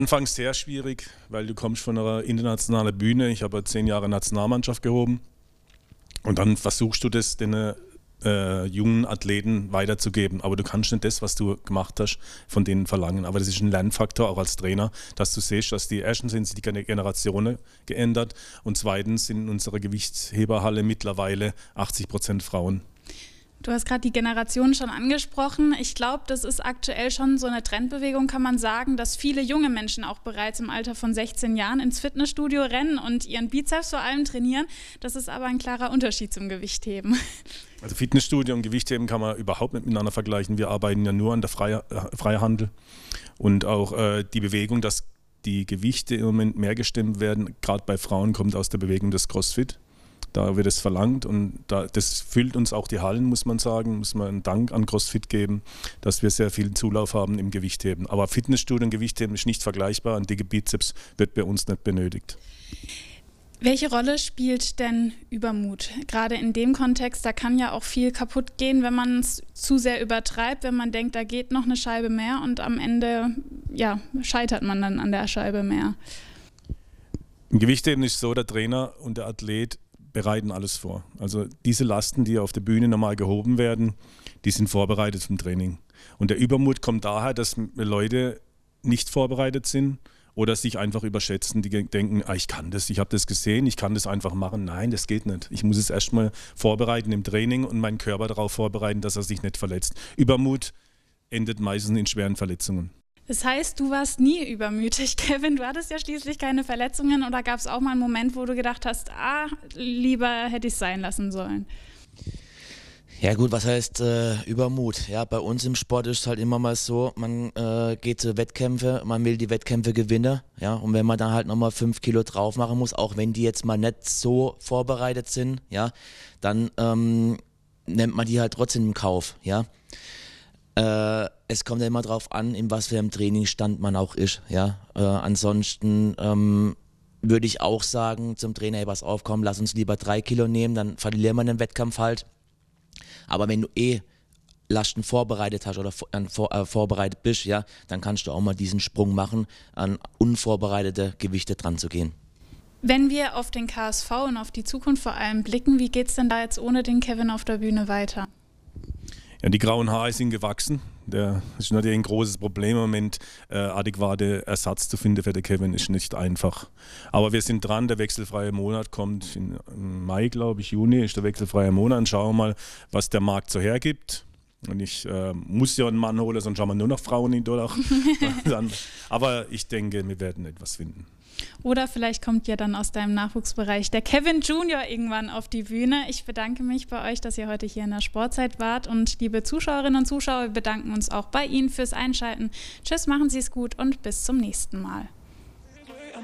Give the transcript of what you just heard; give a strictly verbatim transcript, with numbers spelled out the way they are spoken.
Anfangs sehr schwierig, weil du kommst von einer internationalen Bühne. Ich habe zehn Jahre Nationalmannschaft gehoben und dann versuchst du das den äh, jungen Athleten weiterzugeben. Aber du kannst nicht das, was du gemacht hast, von denen verlangen. Aber das ist ein Lernfaktor auch als Trainer, dass du siehst, dass die erstens sind sich die Generationen geändert und zweitens sind in unserer Gewichtsheberhalle mittlerweile achtzig Prozent Frauen. Du hast gerade die Generation schon angesprochen. Ich glaube, das ist aktuell schon so eine Trendbewegung, kann man sagen, dass viele junge Menschen auch bereits im Alter von sechzehn Jahren ins Fitnessstudio rennen und ihren Bizeps vor allem trainieren. Das ist aber ein klarer Unterschied zum Gewichtheben. Also Fitnessstudio und Gewichtheben kann man überhaupt nicht miteinander vergleichen. Wir arbeiten ja nur an der Freie, äh, Freihandel und auch äh, die Bewegung, dass die Gewichte im Moment mehr gestemmt werden, gerade bei Frauen, kommt aus der Bewegung des CrossFit. Da wird es verlangt und da, das füllt uns auch die Hallen, muss man sagen, muss man einen Dank an CrossFit geben, dass wir sehr viel Zulauf haben im Gewichtheben. Aber Fitnessstudio und Gewichtheben ist nicht vergleichbar, ein dicke Bizeps wird bei uns nicht benötigt. Welche Rolle spielt denn Übermut? Gerade in dem Kontext, da kann ja auch viel kaputt gehen, wenn man es zu sehr übertreibt, wenn man denkt, da geht noch eine Scheibe mehr und am Ende ja, scheitert man dann an der Scheibe mehr. Im Gewichtheben ist es so, der Trainer und der Athlet bereiten alles vor. Also diese Lasten, die auf der Bühne normal gehoben werden, die sind vorbereitet zum Training. Und der Übermut kommt daher, dass Leute nicht vorbereitet sind oder sich einfach überschätzen, die denken, ah, ich kann das, ich habe das gesehen, ich kann das einfach machen. Nein, das geht nicht. Ich muss es erstmal vorbereiten im Training und meinen Körper darauf vorbereiten, dass er sich nicht verletzt. Übermut endet meistens in schweren Verletzungen. Das heißt, du warst nie übermütig, Kevin. Du hattest ja schließlich keine Verletzungen oder gab es auch mal einen Moment, wo du gedacht hast, ah, lieber hätte ich es sein lassen sollen? Ja gut, was heißt äh, Übermut? Ja, bei uns im Sport ist es halt immer mal so, man äh, geht zu Wettkämpfe, man will die Wettkämpfe gewinnen, ja, und wenn man dann halt nochmal fünf Kilo drauf machen muss, auch wenn die jetzt mal nicht so vorbereitet sind, ja, dann ähm, nimmt man die halt trotzdem im Kauf, ja. Äh, es kommt ja immer darauf an, in was für einem Trainingsstand man auch ist. Ja? Äh, ansonsten ähm, würde ich auch sagen zum Trainer, hey, pass auf, komm, lass uns lieber drei Kilo nehmen, dann verlieren wir den Wettkampf halt. Aber wenn du eh Lasten vorbereitet hast oder vor, äh, vorbereitet bist, ja, dann kannst du auch mal diesen Sprung machen, an unvorbereitete Gewichte dran zu gehen. Wenn wir auf den K S V und auf die Zukunft vor allem blicken, wie geht es denn da jetzt ohne den Kevin auf der Bühne weiter? Ja, die grauen Haare sind gewachsen. Das ist natürlich ein großes Problem im Moment. Äh, adäquate Ersatz zu finden für den Kevin ist nicht einfach. Aber wir sind dran, der wechselfreie Monat kommt in, im Mai, glaube ich, Juni ist der wechselfreie Monat. Und schauen wir mal, was der Markt so hergibt. Und ich äh, muss ja einen Mann holen, sonst haben wir nur noch Frauen in Dollar. Aber ich denke, wir werden etwas finden. Oder vielleicht kommt ja dann aus deinem Nachwuchsbereich der Kevin Junior irgendwann auf die Bühne. Ich bedanke mich bei euch, dass ihr heute hier in der Sportzeit wart. Und liebe Zuschauerinnen und Zuschauer, wir bedanken uns auch bei Ihnen fürs Einschalten. Tschüss, machen Sie es gut und bis zum nächsten Mal.